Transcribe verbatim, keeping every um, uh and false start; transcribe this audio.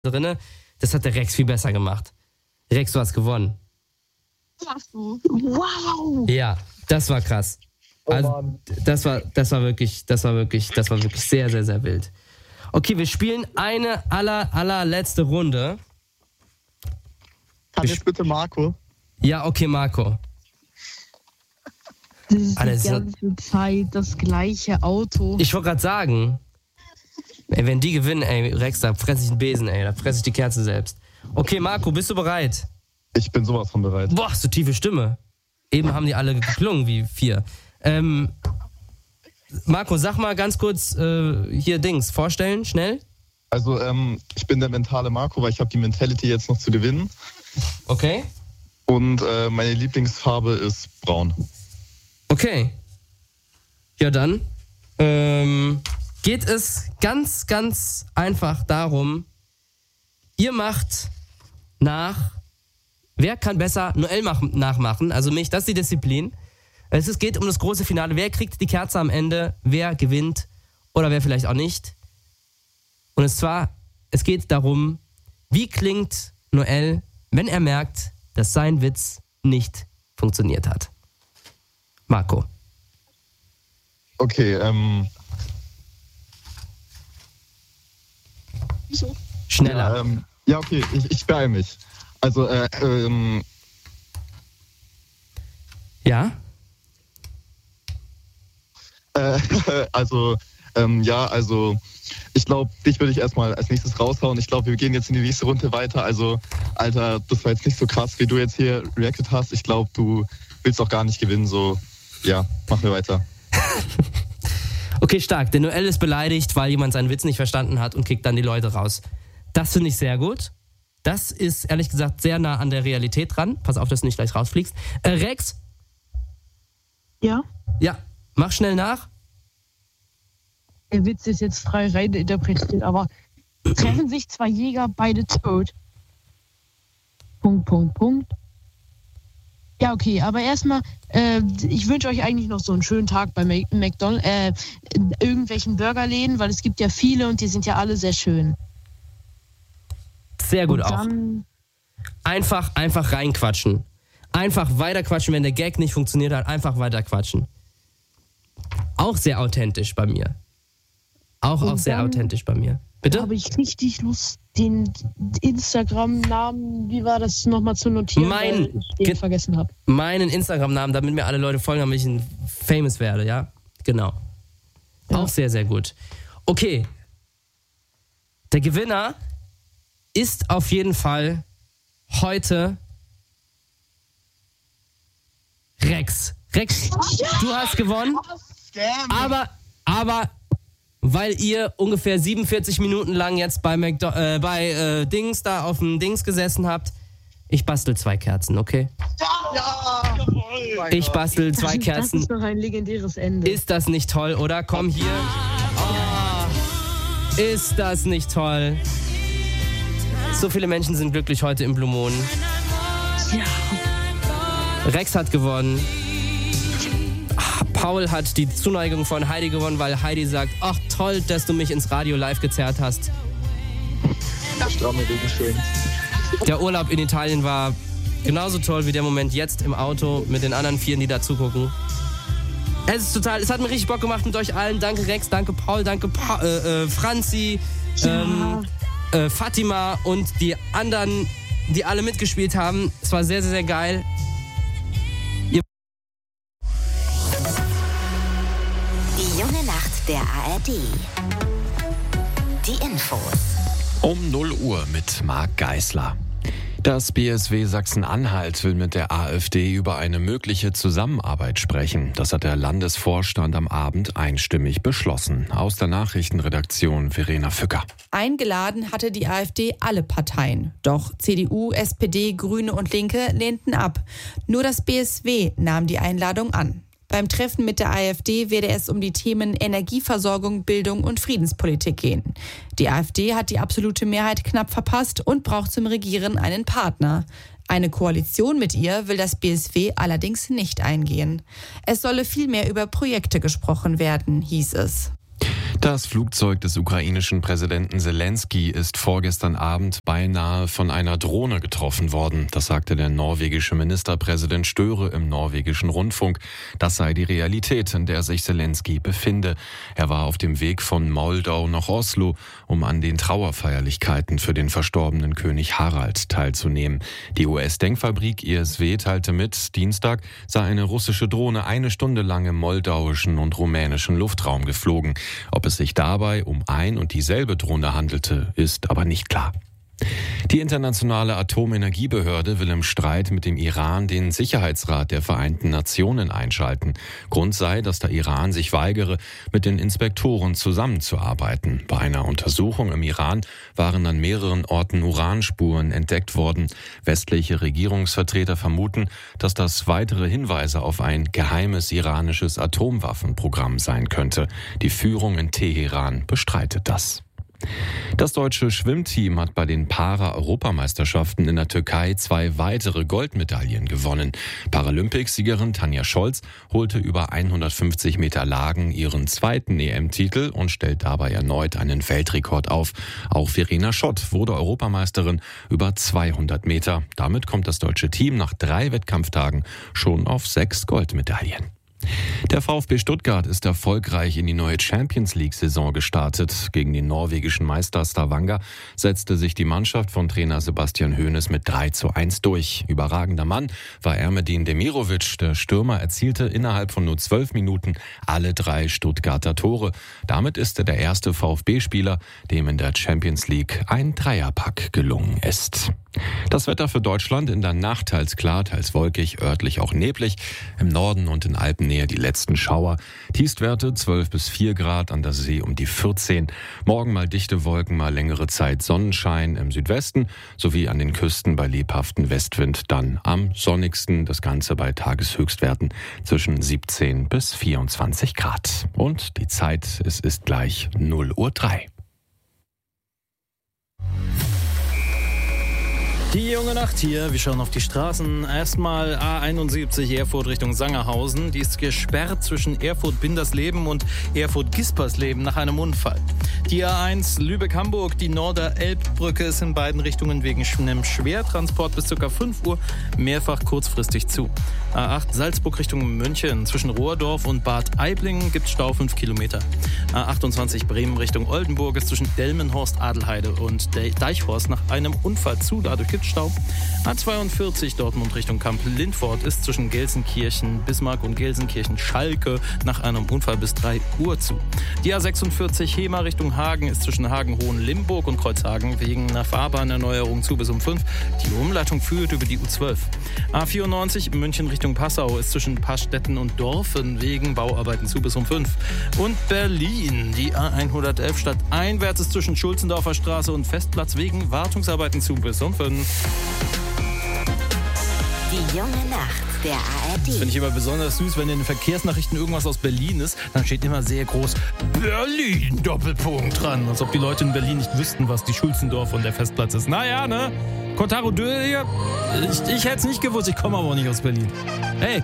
drinne. Das hat der Rex viel besser gemacht. Rex, du hast gewonnen. Wow! Ja, das war krass. Also, das war, das war wirklich, das war wirklich, das war wirklich sehr, sehr, sehr wild. Okay, wir spielen eine aller, allerletzte Runde. Kann ich bitte Marco? Ja, okay, Marco. Das ist Alles die ganze Zeit das gleiche Auto. Ich wollte gerade sagen, ey, wenn die gewinnen, ey, Rex, da fresse ich einen Besen, ey, da fresse ich die Kerze selbst. Okay, Marco, bist du bereit? Ich bin sowas von bereit. Boah, so tiefe Stimme. Eben haben die alle geklungen wie vier. Ähm, Marco, sag mal ganz kurz äh, hier Dings, vorstellen, schnell. Also, ähm, ich bin der mentale Marco, weil ich habe die Mentality jetzt noch zu gewinnen. Okay. Und äh, meine Lieblingsfarbe ist braun. Okay. Ja, dann ähm, geht es ganz, ganz einfach darum, ihr macht nach, wer kann besser Noel mach, nachmachen, also mich, das ist die Disziplin. Es geht um das große Finale, wer kriegt die Kerze am Ende, wer gewinnt oder wer vielleicht auch nicht. Und es zwar, es geht darum, wie klingt Noel, wenn er merkt, dass sein Witz nicht funktioniert hat. Marco. Okay, ähm... Wieso? Schneller. Ja, ähm, ja okay, ich, ich beeile mich. Also, äh, ähm... Ja? Äh, also, ähm, ja, also... Ich glaube, dich würde ich erstmal als nächstes raushauen. Ich glaube, wir gehen jetzt in die nächste Runde weiter. Also, Alter, das war jetzt nicht so krass, wie du jetzt hier reacted hast. Ich glaube, du willst auch gar nicht gewinnen. So, ja, machen wir weiter. Okay, stark. Der Noel ist beleidigt, weil jemand seinen Witz nicht verstanden hat und kickt dann die Leute raus. Das finde ich sehr gut. Das ist, ehrlich gesagt, sehr nah an der Realität dran. Pass auf, dass du nicht gleich rausfliegst. Äh, Rex? Ja? Ja, mach schnell nach. Der Witz ist jetzt frei rein interpretiert, aber treffen sich zwei Jäger, beide tot. Punkt, Punkt, Punkt. Ja, okay, aber erstmal, äh, ich wünsche euch eigentlich noch so einen schönen Tag bei McDonald's, äh, in irgendwelchen Burgerläden, weil es gibt ja viele und die sind ja alle sehr schön. Sehr gut und auch. Dann, Einfach, einfach reinquatschen. Einfach weiterquatschen, wenn der Gag nicht funktioniert hat, einfach weiterquatschen. Auch sehr authentisch bei mir. Auch, auch sehr authentisch bei mir. Bitte? habe ich richtig Lust, den Instagram-Namen, wie war das, nochmal zu notieren, Mein, weil ich den ge- vergessen habe. Meinen Instagram-Namen, damit mir alle Leute folgen, damit ich ein famous werde, ja? Genau. Ja. Auch sehr, sehr gut. Okay. Der Gewinner ist auf jeden Fall heute Rex. Rex, du hast gewonnen, aber, aber weil ihr ungefähr siebenundvierzig Minuten lang jetzt bei, McDo- äh, bei äh, Dings da auf dem Dings gesessen habt, ich bastel zwei Kerzen, okay? Ja! Ich bastel zwei Das Kerzen. ist doch ein legendäres Ende. Ist das nicht toll, oder? Komm hier. Oh, ist das nicht toll? So viele Menschen sind glücklich heute im Blue Moon. Ja. Rex hat gewonnen. Paul hat die Zuneigung von Heidi gewonnen, weil Heidi sagt, ach toll, dass du mich ins Radio live gezerrt hast. Schön. Der Urlaub in Italien war genauso toll wie der Moment jetzt im Auto mit den anderen Vieren, die da zugucken. Es ist total, es hat mir richtig Bock gemacht mit euch allen. Danke Rex, danke Paul, danke pa- äh, äh, Franzi, Ja. ähm, äh, Fatima und die anderen, die alle mitgespielt haben. Es war sehr, sehr, sehr geil. Die junge Nacht der A R D. Die Infos. Um null Uhr mit Marc Geisler. Das B S W Sachsen-Anhalt will mit der AfD über eine mögliche Zusammenarbeit sprechen. Das hat der Landesvorstand am Abend einstimmig beschlossen. Aus der Nachrichtenredaktion Verena Fücker. Eingeladen hatte die AfD alle Parteien. Doch C D U, S P D, Grüne und Linke lehnten ab. Nur das B S W nahm die Einladung an. Beim Treffen mit der AfD werde es um die Themen Energieversorgung, Bildung und Friedenspolitik gehen. Die AfD hat die absolute Mehrheit knapp verpasst und braucht zum Regieren einen Partner. Eine Koalition mit ihr will das B S W allerdings nicht eingehen. Es solle vielmehr über Projekte gesprochen werden, hieß es. Das Flugzeug des ukrainischen Präsidenten Selensky ist vorgestern Abend beinahe von einer Drohne getroffen worden. Das sagte der norwegische Ministerpräsident Støre im norwegischen Rundfunk. Das sei die Realität, in der sich Selensky befinde. Er war auf dem Weg von Moldau nach Oslo, um an den Trauerfeierlichkeiten für den verstorbenen König Harald teilzunehmen. Die U S-Denkfabrik I S W teilte mit, Dienstag sei eine russische Drohne eine Stunde lang im moldauischen und rumänischen Luftraum geflogen. Ob es sich dabei um ein und dieselbe Drohne handelte, ist aber nicht klar. Die Internationale Atomenergiebehörde will im Streit mit dem Iran den Sicherheitsrat der Vereinten Nationen einschalten. Grund sei, dass der Iran sich weigere, mit den Inspektoren zusammenzuarbeiten. Bei einer Untersuchung im Iran waren an mehreren Orten Uranspuren entdeckt worden. Westliche Regierungsvertreter vermuten, dass das weitere Hinweise auf ein geheimes iranisches Atomwaffenprogramm sein könnte. Die Führung in Teheran bestreitet das. Das deutsche Schwimmteam hat bei den Para-Europameisterschaften in der Türkei zwei weitere Goldmedaillen gewonnen. Paralympicsiegerin Tanja Scholz holte über hundertfünfzig Meter Lagen ihren zweiten E M-Titel und stellt dabei erneut einen Weltrekord auf. Auch Verena Schott wurde Europameisterin über zweihundert Meter. Damit kommt das deutsche Team nach drei Wettkampftagen schon auf sechs Goldmedaillen. Der VfB Stuttgart ist erfolgreich in die neue Champions-League-Saison gestartet. Gegen den norwegischen Meister Stavanger setzte sich die Mannschaft von Trainer Sebastian Hoeneß mit drei zu eins durch. Überragender Mann war Ermedin Demirovic. Der Stürmer erzielte innerhalb von nur zwölf Minuten alle drei Stuttgarter Tore. Damit ist er der erste VfB-Spieler, dem in der Champions League ein Dreierpack gelungen ist. Das Wetter für Deutschland in der Nacht teils klar, teils wolkig, örtlich auch neblig. Im Norden und in Alpennähe die letzten Schauer. Tiefstwerte zwölf bis vier Grad, an der See um die vierzehn. Morgen mal dichte Wolken, mal längere Zeit Sonnenschein im Südwesten sowie an den Küsten bei lebhaftem Westwind. Dann am sonnigsten, das Ganze bei Tageshöchstwerten zwischen siebzehn bis vierundzwanzig Grad. Und die Zeit, es ist gleich null Uhr drei. Die junge Nacht hier, wir schauen auf die Straßen. Erstmal A einundsiebzig Erfurt Richtung Sangerhausen. Die ist gesperrt zwischen Erfurt-Bindersleben und Erfurt-Gispersleben nach einem Unfall. Die A eins Lübeck-Hamburg, die Norder-Elbbrücke ist in beiden Richtungen wegen einem Schwertransport bis ca. fünf Uhr mehrfach kurzfristig zu. A acht Salzburg Richtung München, zwischen Rohrdorf und Bad Aiblingen gibt Stau fünf Kilometer. A achtundzwanzig Bremen Richtung Oldenburg ist zwischen Delmenhorst, Adelheide und Deichhorst nach einem Unfall zu, dadurch gibt Stau. A zweiundvierzig Dortmund Richtung Kamp-Lindfort ist zwischen Gelsenkirchen, Bismarck und Gelsenkirchen-Schalke nach einem Unfall bis drei Uhr zu. Die A sechsundvierzig Hema Richtung Hagen ist zwischen Hagen-Hohenlimburg und Kreuzhagen wegen einer Fahrbahnerneuerung zu bis um fünf. Die Umleitung führt über die U zwölf. A vierundneunzig München Richtung Passau ist zwischen Pastetten und Dorfen wegen Bauarbeiten zu bis um fünf. Und Berlin, die A hundertelf Stadt einwärts ist zwischen Schulzendorfer Straße und Festplatz wegen Wartungsarbeiten zu bis um fünf. Die junge Nacht der A R D. Das finde ich immer besonders süß, wenn in den Verkehrsnachrichten irgendwas aus Berlin ist, dann steht immer sehr groß Berlin, Doppelpunkt dran. Als ob die Leute in Berlin nicht wüssten, was die Schulzendorf und der Festplatz ist. Naja, ne? Kotaro Dö hier. Ich, ich hätte es nicht gewusst, ich komme aber auch nicht aus Berlin. Hey.